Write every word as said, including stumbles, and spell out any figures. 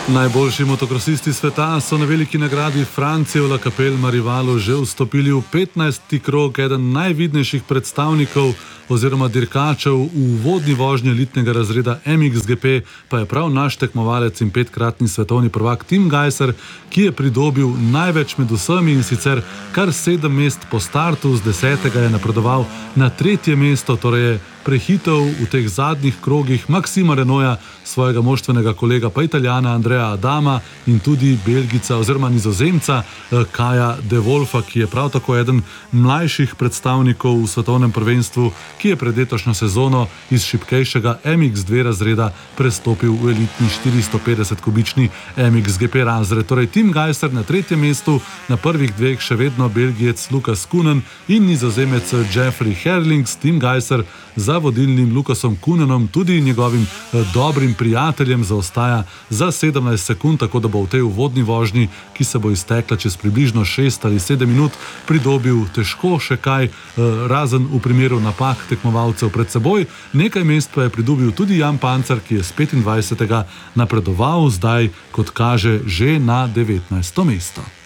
Najboljši motokrosisti sveta so na veliki nagradi Francije v La Capelle Marivalu že vstopili v petnajsti krog. Eden najvidnejših predstavnikov oziroma dirkačev v uvodni vožnji elitnega razreda M X G P pa je prav naš tekmovalec in petkratni svetovni prvak Tim Gajser, ki je pridobil največ med vsemi, in sicer kar sedem mest po startu. Z desetega je napredoval na tretje mesto, torej je prehitev v teh zadnjih krogih Maxima Renaulta, svojega moštvenega kolega pa Italijana Andreja Adama in tudi Belgica oziroma Nizozemca Kaja De Wolfa, ki je prav tako eden mlajših predstavnikov v svetovnem prvenstvu, ki je pred letošnjo sezono iz šibkejšega M X dva razreda prestopil v elitni štiristo petdeset kubični M X G P razred. Torej Tim Gajser na tretjem mestu, na prvih dveh še vedno Belgijec Lukas Kunen in Nizozemec Jeffrey Herlings. Tim Gajser za vodilnim Lukasom Kunenom, tudi njegovim dobrim prijateljem, zaostaja za sedemnajst sekund, tako da bo v tej uvodni vožnji, ki se bo iztekla čez približno šest ali sedem minut, pridobil težko še kaj, razen v primeru napak tekmovalcev pred seboj. Nekaj mest pa je pridobil tudi Jan Pancar, ki je s petindvajsetega napredoval zdaj, kot kaže, že na devetnajsto mesto.